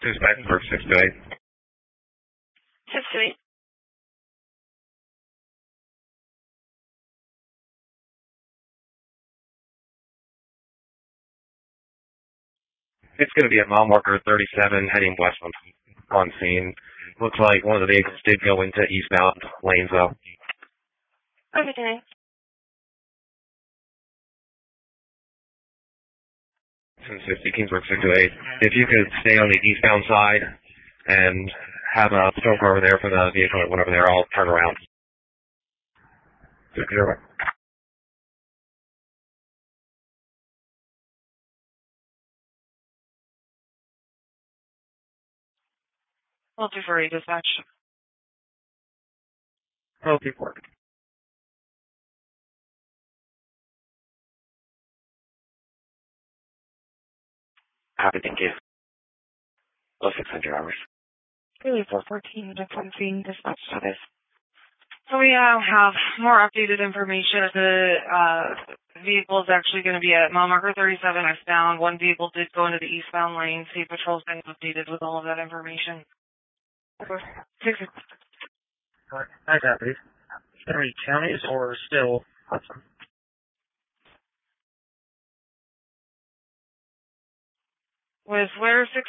Dispatch for 628. 628. It's going to be at mile marker 37 heading west on scene. Looks like one of the vehicles did go into eastbound lanes though. Okay. 1060 Kingsburg 628. If you could stay on the eastbound side and have a patrol car over there for the vehicle that went over there, I'll turn around. 60. We'll do for dispatch. Okay, work. Happy, thank you. 0600 hours. Really 414 different scene dispatch status. So we have more updated information. The vehicle is actually going to be at mile marker 37 westbound. One vehicle did go into the eastbound lane. State Patrol's been updated with all of that information. Hi, deputies. Three counties or still Hudson? With where 6